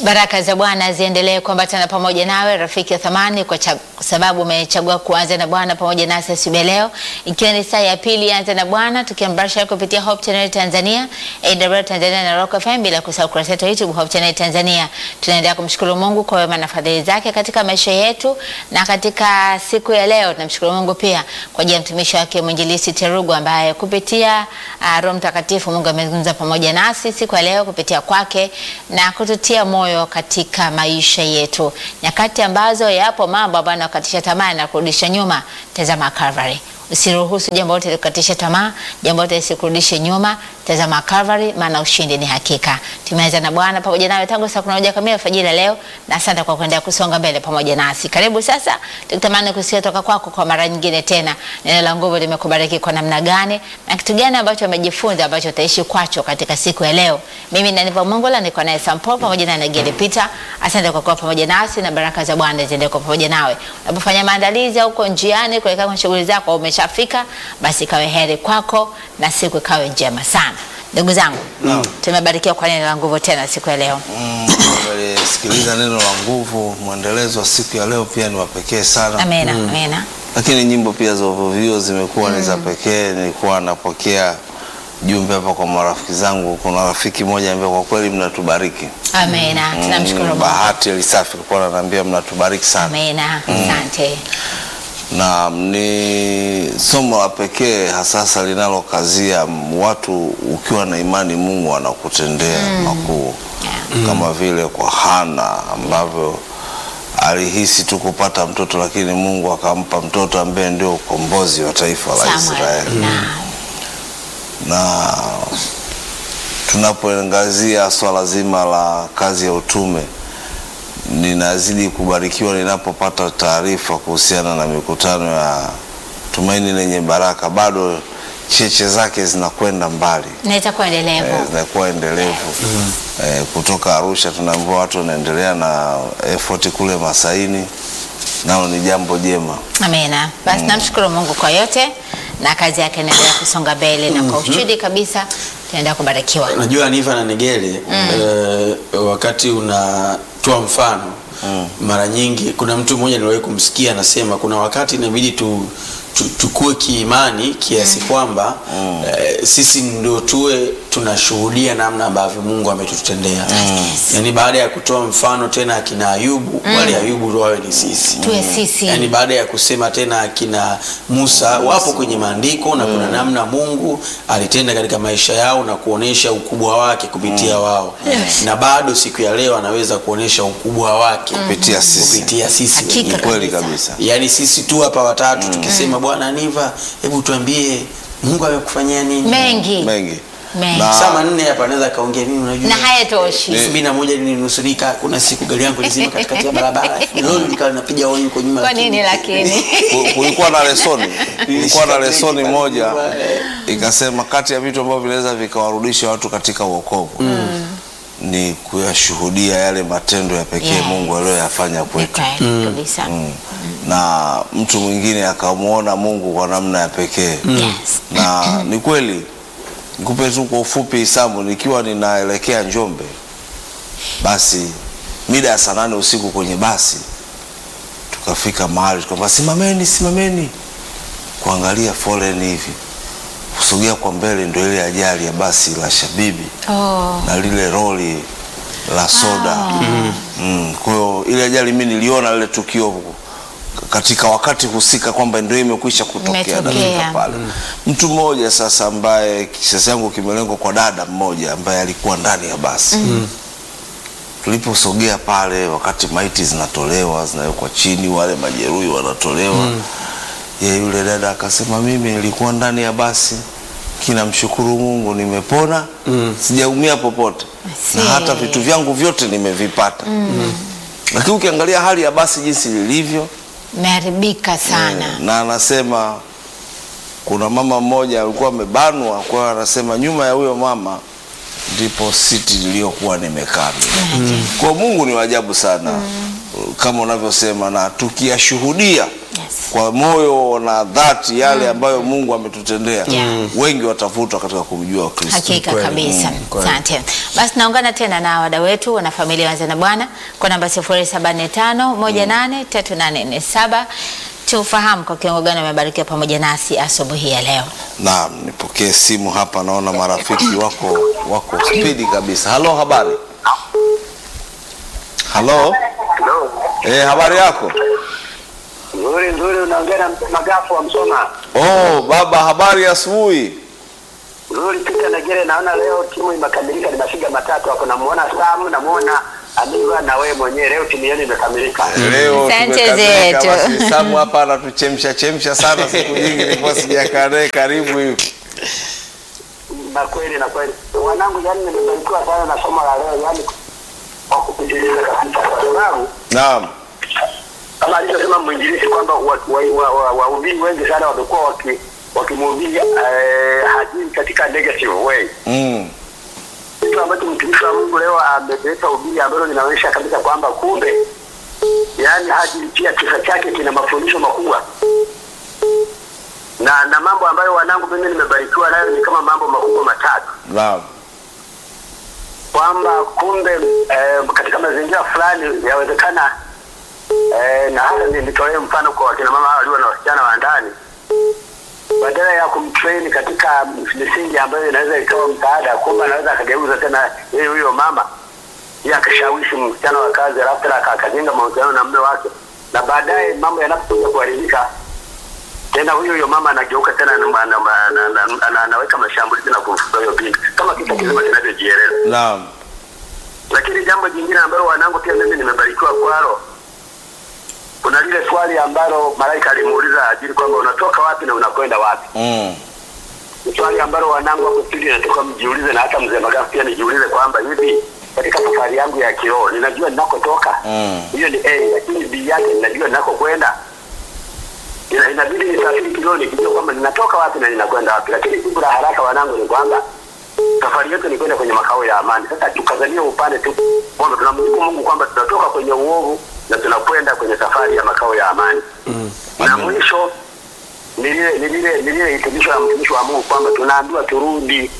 Baraka za Bwana ziendelee kuambatana pamoja nawe rafiki wa thamani, kwa sababu umechagua kuanza na Bwana pamoja nasi asubuhi ya leo, ikiwa ni saa ya pili anza na Bwana, tukiambarisha kupitia Hope Channel Tanzania, AWR Tanzania na Rock FM, bila kusahau kurasa yetu YouTube Hope Channel Tanzania. Tunaendelea kumshukuru Mungu kwa wema na fadhili zake katika maisha yetu, na katika siku ya leo tunamshukuru Mungu pia kwa ajili ya mtumishi wake Mwinjilisti Terugu, ambaye kupitia Roho Mtakatifu Mungu amezungumza pamoja nasi siku ya leo kupitia kwake na kututia moyo katika maisha yetu. Nyakati ambazo yapo mambo ambayo yanakatisha tamaa na kurudisha nyuma, tazama Calvary. Usiruhusu jambo lote likukatisha tamaa, jambo lote lisikurudishe nyuma. Tazama Calvary, maana ushindi ni hakika. Tumeanza na Bwana pamoja nawe tangu saa 11 kamili alfajiri leo, na asante kwa kuendelea kusonga mbele pamoja nasi. Karibu sasa, tukitamani kusikia toka kwako kwa mara nyingine tena, neno la nguvu limekubariki kwa namna gani, na kitu gani ambacho umejifunza ambacho utaishi kwacho katika siku ya leo. Mimi Naniva Mongola niko naye Sampo pamoja na Negeli Peter. Asante kwa kuwa pamoja nasi, na baraka za Bwana ziendelee kwa pamoja nawe. Unapofanya maandalizi au uko njiani kuelekea kwenye shughuli zako, umeshafika, basi kawe heri kwako na siku ikawe njema sana. Ndugu zangu, tumebarikiwa kwa neno la nguvu tena siku ya leo. Sikiliza neno la nguvu, mwendelezo wa siku ya leo pia ni wa pekee sana. Amena, amena. Lakini nyimbo pia za uvuvio zimekuwa ni za pekee. Nilikuwa napokea jumbe hapa kwa marafiki zangu. Kuna rafiki mmoja ambaye kwa kweli mnatubariki. Amena. Tunamshukuru Mungu. Bahati Elisafi alikuwa ananiambia mnatubariki sana. Amena. Asante. Na ni somo la pekee hasa linalokazia watu, ukiwa na imani Mungu anakutendea makuu. Kama vile kwa Hana ambavyo alihisi tu kupata mtoto, lakini Mungu akampa mtoto ambaye ndio ukombozi wa taifa la Israeli. Na tunapoangazia swala zima la kazi ya utume, ninazidi kubarikiwa ninapopata taarifa kuhusiana na mikutano ya Tumaini Lenye Baraka. Bado cheche zake zinakwenda mbali Na itakuwa endelevu. Zinakuwa endelevu. Kutoka Arusha tunaambiwa watu wanaendelea na effort kule Masaini, nao ni jambo jema. Amena. Basi namshukuru Mungu kwa yote, na kazi yake inaendelea kusonga mbele na kwa ushindi kabisa tunaendelea kubarikiwa. Unajua Niva na Negele, wakati unatoa mfano, mara nyingi kuna mtu mmoja niliwahi kumsikia anasema kuna wakati inabidi tukue kiimani kiasi kwamba sisi ndio tuwe tunashuhudia namna ambavyo Mungu ametutendea. Yani baada ya kutoa mfano tena akina Ayubu, wale Ayubu wawe ni sisi. Tuwe sisi. Yani baada ya kusema tena akina Musa wapo kwenye maandiko, na kuna namna Mungu alitenda katika maisha yao na kuonesha ukubwa wake kupitia wao. Na bado siku ya leo anaweza kuonesha ukubwa wake kupitia sisi. Hakika Kweli kabisa. Yani sisi tu hapa watatu tukisema Bwana Niva, hebu tuambie Mungu amekufanyia nini? Mengi. Saa 4 hapa anaweza kaongea mimi, unajua. Na hayatoshi. 2001 nilinusurika, kuna siku gari yangu ilizima katikati ya barabara. Leo nikawa napiga honi huko nyuma. Kwa nini lakini? Kulikuwa na lesoni moja ikasema kati ya vitu ambavyo vinaweza vikawarudisha watu katika wokovu ni kuyashuhudia yale matendo ya pekee Mungu aliyoyafanya kwetu. Kabisa. Na mtu mwingine akamuona Mungu kwa namna ya pekee. Na ni kweli, nikupe tu kwa ufupi Isamu, nikiwa ninaelekea Njombe, basi mida ya saa 8 usiku kwenye basi tukafika mahali tukamba simameni kuangalia foleni hivi, kusogea kwa mbele ndio ile ajali ya basi la Shabibi na lile roli la soda. Kwa hiyo ile ajali mimi niliona lile tukio katika wakati husika kwamba ndio imekwisha kutokea dakika pale. Mtu mmoja sasa ambaye kisasi yangu kimelengwa kwa dada mmoja ambaye alikuwa ndani ya basi. Tuliposogea pale, wakati maiti zinatolewa, zinawekwa chini, wale majeruhi wanatolewa, yule dada akasema mimi nilikuwa ndani ya basi, kinamshukuru Mungu nimepona, sijaumia popote, na hata vitu vyangu vyote nimevipata. Lakini ukiangalia hali ya basi jinsi lilivyo, imeharibika sana. Na anasema kuna mama mmoja alikuwa amebanwa, kwa anasema nyuma ya huyo mama ndipo siti niliyokuwa nimekaa. Kwa Mungu ni wajabu sana. Kama unavyosema, na tukiyashuhudia Yes. kwa moyo na dhati yale ambayo Mungu ametutendea, wengi watavutwa katika kumjua Kristo. Hakika Kweli. kabisa. Kweli. Asante. Basi naungana tena na wadau wetu wana familia Anza na Bwana kwa namba 0745183847 tufahamu kwa kiwango gani wamebarikiwa pamoja nasi asubuhi ya leo. Naam, nipokee simu hapa, naona marafiki wako spidi kabisa. Halo, habari? Halo? Habari yako? Nzuri, unaongea na Magafu wa Msoma. Oh, baba, habari ya asubuhi. Nzuri, Peter Negere, naona leo timu imekamilika, ni mafiga matatu hapo, namuona Sam, namuona Amiva na wewe mwenyewe, leo timu yenu imekamilika. Leo Asante tumekamilika. zetu. Basi Samu hapa anatuchemsha sana, siku nyingi nilikuwa sijakaa naye karibu hivi. Na kweli wanangu, yani nimebarikiwa sana na somo la leo, yani kwa kupitia kabisa, kwa sababu Naam. kama alivyosema mwinjilisti kwamba wahubiri wengi sana wamekuwa wakimhubiri hadithi katika negative way. Kitu ambacho mtumishi wa Mungu leo ameleta hubiri ambalo linaonyesha kabisa kwamba kumbe, yani hadi pia kisa chake kina mafundisho makubwa. Na mambo ambayo wanangu mimi nimebarikiwa nayo ni kama mambo makubwa matatu. Naam. Kwamba kumbe katika mazingira fulani yawezekana, na hata nilitolee mfano kwa wakina mama walio na wasichana wa ndani, badala ya kumtrain katika misingi ambayo inaweza ikawa msaada, kumbe anaweza akageuza tena yeye huyo mama yeye akashawishi msichana wa kazi, alafu tena akajenga mahusiano na mume wake, na baadaye mambo yanapokuja kuharibika tena huyo mama anageuka tena anaweka mashambulizi na kumfuta hiyo binti, kama kitu kizima kinavyojieleza. Naam. Lakini jambo jingine ambalo wanangu pia mimi nimebarikiwa kwalo, kuna lile swali ambalo malaika alimuuliza Hajiri kwamba unatoka wapi na unakwenda wapi? Swali ambalo wanangu hapo studio natoka mjiulize, na hata mzee Magafu pia nijiulize kwamba hivi katika safari yangu ya kiroho ninajua ninakotoka. Hiyo ni A, lakini B yake ninajua ninakokwenda. Inabidi nisafiri kidogo nikijua kwamba ninatoka wapi na ninakwenda wapi. Lakini jibu la haraka wanangu ni kwamba safari yetu ni kwenda kwenye makao ya amani. Sasa tukazania upande tu kwamba tunamshukuru Mungu kwamba tunatoka kwenye uovu na tunakwenda kwenye safari ya makao ya amani. Na mwisho ni lile hitimisho la mtumishi wa Mungu kwamba tunaambiwa turudi.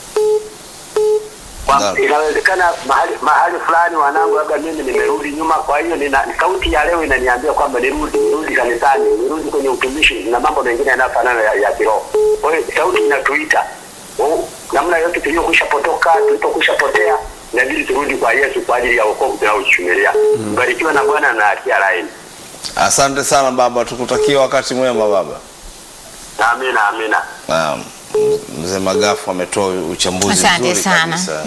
Inawezekana mahali fulani wanangu, labda mimi nimerudi nyuma, kwa hiyo sauti ya leo inaniambia kwamba nirudi kanisani, nirudi kwenye utumishi na mambo mengine yanayofanana ya kiroho. Kwa hiyo sauti inatuita. Namna yote tuliyokwisha potea, inabidi turudi kwa Yesu kwa ajili ya wokovu tunaochumilia. Mbarikiwa na Bwana na atia laini. Asante sana baba, tukutakia wakati mwema baba. Amina. Naam. Mzee Magafu ametoa uchambuzi mzuri kabisa.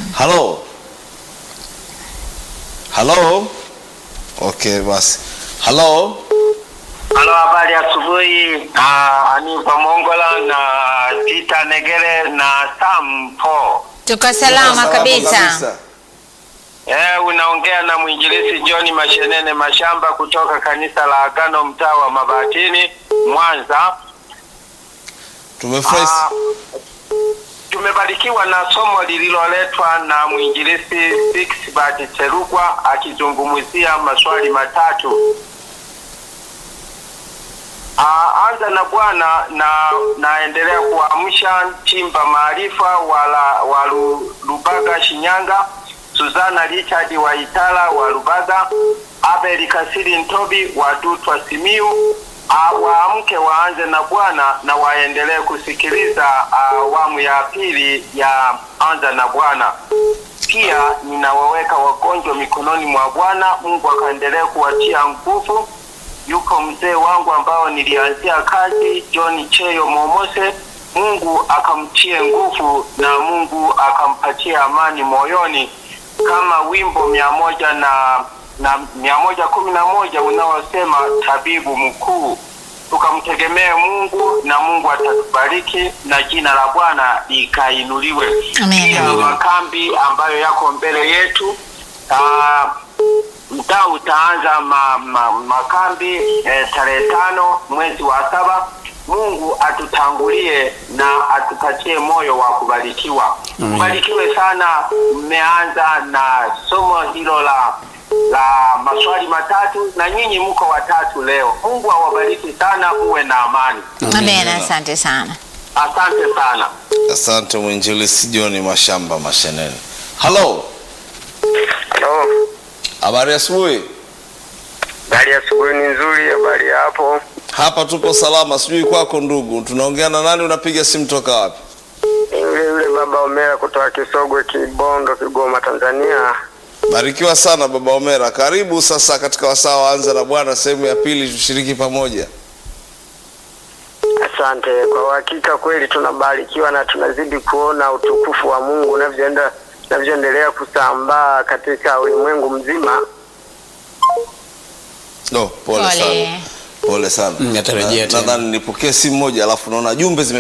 Halo. Okay, basi. Halo, habari asubuhi. Ani Pamongola na Peter Negere na Sam Po. Tuko salama kabisa. Unaongea na mwinjilisti John Mashenene Mashamba kutoka kanisa la Agano mtaa wa Mabatini, Mwanza. Tumebarikiwa na somo lililoletwa na mwinjilisti Sixbert Terugwa akizungumzia maswali matatu. Anza na Bwana naendelea kuamsha Chimba Maarifa wa Lubaga Shinyanga, Suzana Richard wa Itala wa Lubaga, Abel Kasiri Ntobi wa Dutwa Simiu. Waamke waanze na Bwana na waendelee kusikiliza awamu ya pili ya Anza na Bwana. Pia ninawaweka wagonjwa mikononi mwa Bwana, Mungu akaendelee kuwatia nguvu. Yuko mzee wangu ambao nilianzia kazi, John Cheyo Momose, Mungu akamtie nguvu na Mungu akampatia amani moyoni, kama wimbo 111 unaosema tabibu mkuu. Tukamtegemee Mungu na Mungu atatubariki na jina la Bwana likainuliwe. Pia makambi ambayo yako mbele yetu, mtaa utaanza makambi tarehe 5 mwezi wa 7. Mungu atutangulie na atupatie moyo wa kubarikiwa. Mbarikiwe sana. Mmeanza na somo hilo la la maswali matatu, na nyinyi mko watatu leo. Mungu awabariki sana, uwe na amani. Amen, asante sana. Asante sana. Asante mwinjilisti John Mashamba Mashenene. Hello. Hello. Habari ya asubuhi. Habari ya asubuhi ni nzuri, habari hapo? Hapa tupo salama, sijui kwako ndugu. Tunaongea na nani, unapiga simu toka wapi? Yule baba Omera kutoka Kisogwe, Kibondo, Kigoma, Tanzania. Barikiwa sana baba Omera. Karibu sasa katika wasaa wa Anza na Bwana sehemu ya pili, tushiriki pamoja. Asante. Kwa hakika kweli tunabarikiwa na tunazidi kuona utukufu wa Mungu unavyoendelea kusambaa katika ulimwengu mzima. No, pole sana. Pole sana. Natarajia tena. Nadhani nipokee simu moja alafu naona jumbe zime